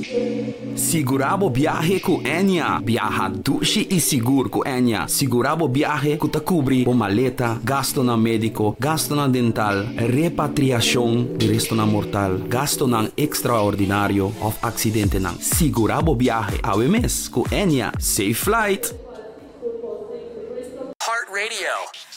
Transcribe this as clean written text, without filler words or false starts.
Segurabo viaje com Enya. Viaja dushi e seguro com Enya. Segurabo viaje que te cubre o maleta, gasto na médico, gasto na dental, repatriação de resto na mortal, gasto na extraordinário of acidente na. Segurabo viaje. AWMS com Enya. Safe flight. Heart Radio.